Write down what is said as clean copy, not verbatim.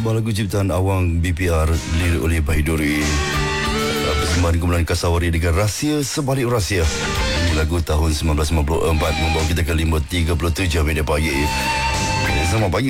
sebuah lagu ciptaan Awang BPR lirik oleh Bahiduri. Persembahan kumpulan Kasawari dengan Rahsia Sebalik Rahsia. Ini lagu tahun 1994 membawa kita ke 5.37 minit pagi. Selamat pagi.